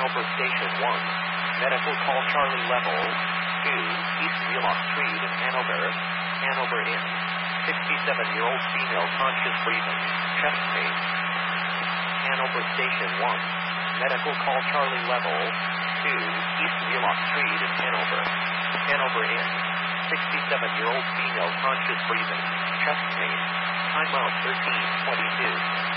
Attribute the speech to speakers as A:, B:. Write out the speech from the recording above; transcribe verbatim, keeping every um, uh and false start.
A: Hanover Station one. Medical call Charlie level two. East Wheelock Street in Hanover. Hanover Inn. sixty-seven-year-old female conscious breathing. Chest pain. Hanover Station one. Medical call Charlie level two. East Wheelock Street in Hanover. Hanover Inn. sixty-seven-year-old female conscious breathing. Chest pain. Timeout thirteen twenty-two.